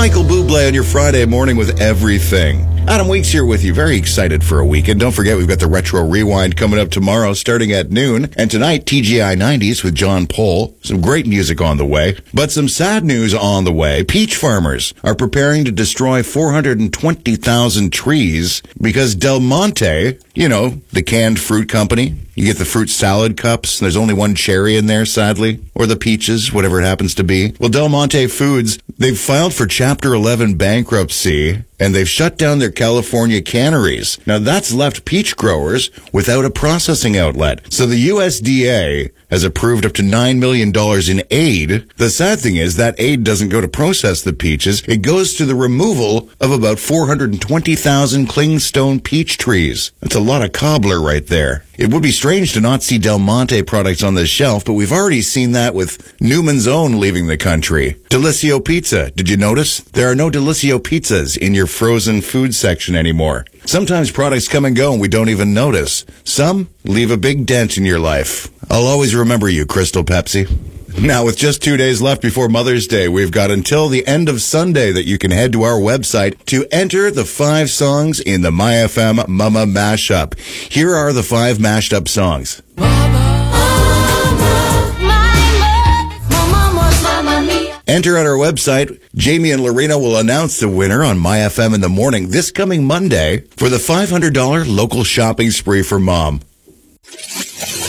Michael Bublé on your Friday morning with everything. Adam Weeks here with you. Very excited for a weekend. Don't forget, we've got the Retro Rewind coming up tomorrow starting at noon. And tonight, TGI 90s with John Pohl. Some great music on the way. But some sad news on the way. Peach farmers are preparing to destroy 420,000 trees because Del Monte, you know, the canned fruit company. You get the fruit salad cups. There's only one cherry in there, sadly. Or the peaches, whatever it happens to be. Well, Del Monte Foods, they've filed for Chapter 11 bankruptcy, and they've shut down their California canneries. Now, that's left peach growers without a processing outlet. So the USDA has approved up to $9 million in aid. The sad thing is that aid doesn't go to process the peaches. It goes to the removal of about 420,000 clingstone peach trees. That's a lot of cobbler right there. It would be strange to not see Del Monte products on the shelf, but we've already seen that with Newman's Own leaving the country. Delissio Pizza. Did you notice? There are no Delissio pizzas in your frozen food section anymore. Sometimes products come and go and we don't even notice. Some leave a big dent in your life. I'll always remember you, Crystal Pepsi. Now, with just 2 days left before Mother's Day, we've got until the end of Sunday that you can head to our website to enter the 5 songs in the MyFM Mama Mashup. Here are the 5 mashed up songs. Enter at our website. Jamie and Lorena will announce the winner on MyFM in the morning this coming Monday for the $500 local shopping spree for Mom.